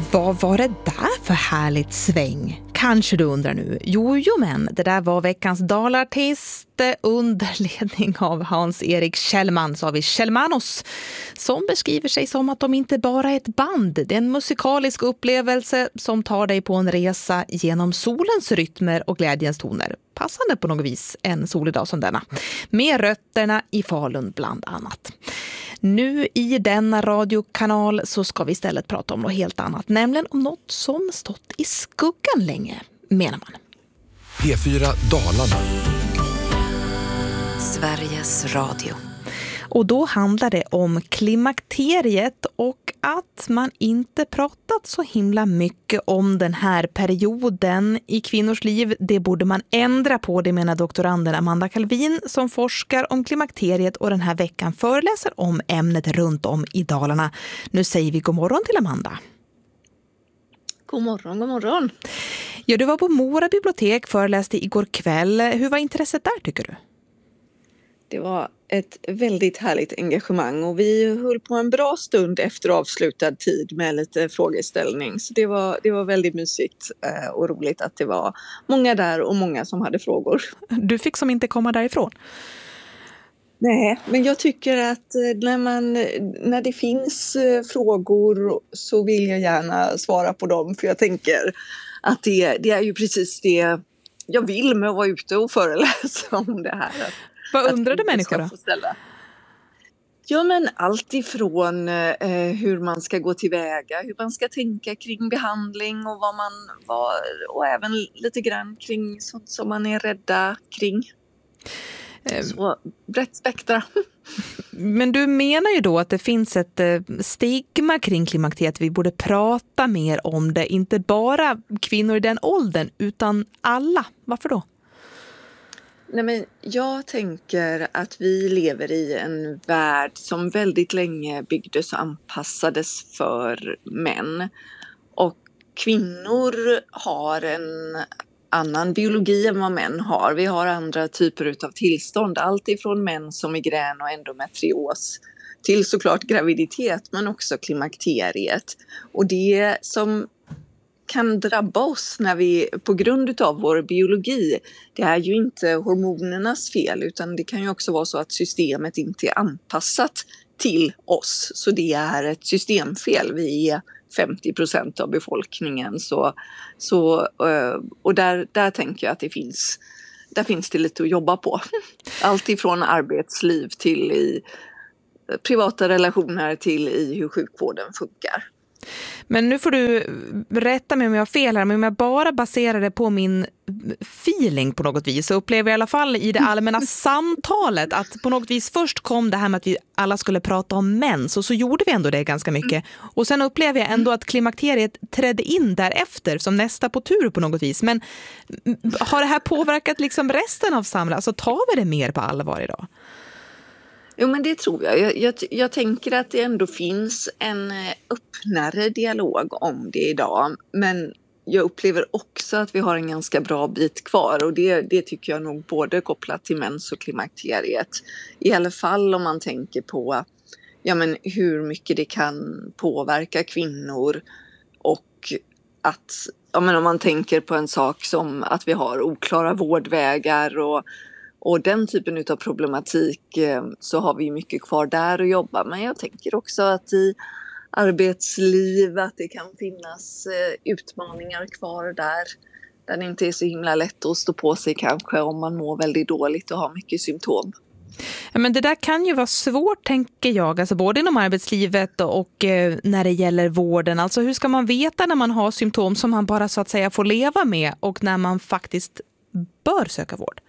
Vad var det där för härligt sväng? Kanske du undrar nu. Jo, men det där var veckans dalartist under ledning av Hans-Erik Kjellman, så har vi Kjellmanos, som beskriver sig som att de inte bara är ett band. Det är en musikalisk upplevelse som tar dig på en resa genom solens rytmer och glädjens toner. Passande på något vis en solig dag som denna. Med rötterna i Falun bland annat. Nu i denna radiokanal så ska vi istället prata om något helt annat. Nämligen om något som stått i skuggan länge, menar man. P4 Dalarna. Sveriges Radio. Och då handlar det om klimakteriet och att man inte pratat så himla mycket om den här perioden i kvinnors liv. Det borde man ändra på, det menar doktoranden Amanda Calvin som forskar om klimakteriet och den här veckan föreläser om ämnet runt om i Dalarna. Nu säger vi god morgon till Amanda. God morgon, god morgon. Ja, du var på Mora bibliotek, föreläste igår kväll. Hur var intresset där tycker du? Det var ett väldigt härligt engagemang och vi höll på en bra stund efter avslutad tid med lite frågeställning. Så det var väldigt mysigt och roligt att det var många där och många som hade frågor. Du fick som inte komma därifrån. Nej, men jag tycker att när det finns frågor så vill jag gärna svara på dem. För jag tänker att det är ju precis det jag vill med att vara ute och föreläsa om det här. Vad undrade människor då? Ja, men allt ifrån hur man ska gå tillväga, hur man ska tänka kring behandling och och även lite grann kring sånt som man är rädda kring. Så brett spektra. Men du menar ju då att det finns ett stigma kring klimakteriet. Vi borde prata mer om det. Inte bara kvinnor i den åldern utan alla. Varför då? Nej, men jag tänker att vi lever i en värld som väldigt länge byggdes och anpassades för män. Och kvinnor har en annan biologi än vad män har. Vi har andra typer av tillstånd. Allt ifrån män som migrän och endometrios till såklart graviditet men också klimakteriet. Och det som kan drabba oss när vi på grund av vår biologi, det är ju inte hormonernas fel utan det kan ju också vara så att systemet inte är anpassat till oss. Så det är ett systemfel. Vi är 50% av befolkningen och där tänker jag att där finns det lite att jobba på. Allt ifrån arbetsliv till i privata relationer till i hur sjukvården funkar. Men nu får du rätta mig om jag har fel här, men om jag bara baserar det på min feeling på något vis så upplever jag i alla fall i det allmänna samtalet att på något vis först kom det här med att vi alla skulle prata om mens och så gjorde vi ändå det ganska mycket. Och sen upplever jag ändå att klimakteriet trädde in därefter som nästa på tur på något vis. Men har det här påverkat liksom resten av samhället? Alltså tar vi det mer på allvar idag? Jo, men det tror jag. Jag tänker att det ändå finns en öppnare dialog om det idag. Men jag upplever också att vi har en ganska bra bit kvar. Och det tycker jag nog både kopplat till mens och klimakteriet. I alla fall om man tänker på hur mycket det kan påverka kvinnor. Och att om man tänker på en sak som att vi har oklara vårdvägar och den typen av problematik så har vi mycket kvar där att jobba. Men jag tänker också att i arbetsliv att det kan finnas utmaningar kvar där det inte är så himla lätt att stå på sig kanske om man mår väldigt dåligt och har mycket symptom. Ja, men det där kan ju vara svårt tänker jag, alltså både inom arbetslivet och när det gäller vården. Alltså hur ska man veta när man har symptom som man bara så att säga får leva med och när man faktiskt bör söka vård?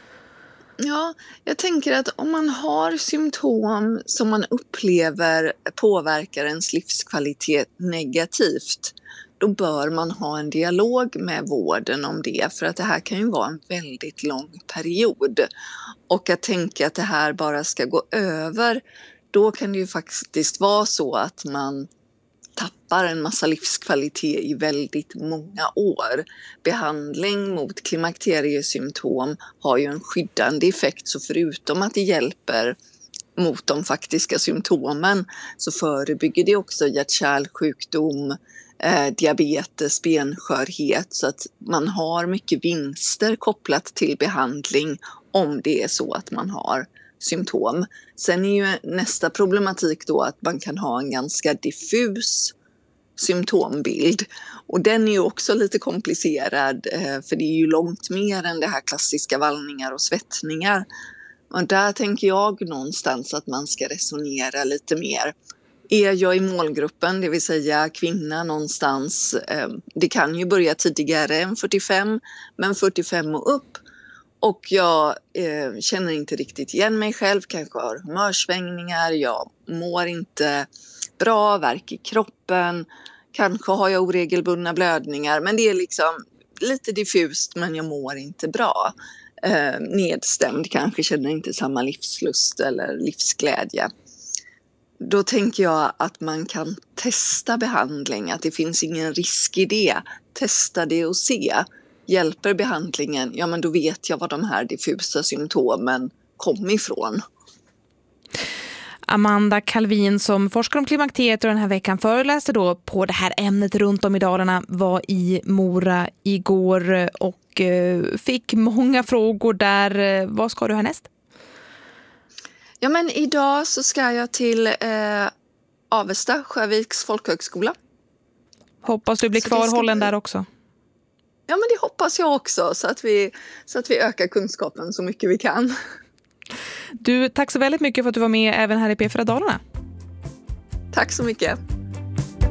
Ja, jag tänker att om man har symptom som man upplever påverkar ens livskvalitet negativt, då bör man ha en dialog med vården om det. För att det här kan ju vara en väldigt lång period. Och att tänka att det här bara ska gå över, då kan det ju faktiskt vara så att man tappar en massa livskvalitet i väldigt många år. Behandling mot klimakteriesymptom har ju en skyddande effekt, så förutom att det hjälper mot de faktiska symptomen, så förebygger det också hjärt-kärlsjukdom, diabetes, benskörhet, så att man har mycket vinster kopplat till behandling om det är så att man har symptom. Sen är ju nästa problematik då att man kan ha en ganska diffus symptombild, och den är ju också lite komplicerad, för det är ju långt mer än det här klassiska vallningar och svettningar. Och där tänker jag någonstans att man ska resonera lite mer. Är jag i målgruppen, det vill säga kvinna någonstans, det kan ju börja tidigare än 45, men 45 och upp, och jag känner inte riktigt igen mig själv, kanske har humörsvängningar, jag mår inte bra, värk i kroppen, kanske har jag oregelbundna blödningar, men det är liksom lite diffust, men jag mår inte bra. Nedstämd, kanske känner inte samma livslust eller livsglädje. Då tänker jag att man kan testa behandling, att det finns ingen risk i det. Testa det och se. Hjälper behandlingen, ja men då vet jag var de här diffusa symptomen kom ifrån. Amanda Calvin, som forskar om klimakteriet och den här veckan föreläste då på det här ämnet runt om i Dalarna, var i Mora igår och fick många frågor där. Vad ska du härnäst? Ja, men idag så ska jag till Avesta, Sjöviks folkhögskola. Hoppas du blir kvarhållen där också. Ja, men det hoppas jag också, så att vi ökar kunskapen så mycket vi kan. Du, tack så väldigt mycket för att du var med även här i P4 Dalarna. Tack så mycket.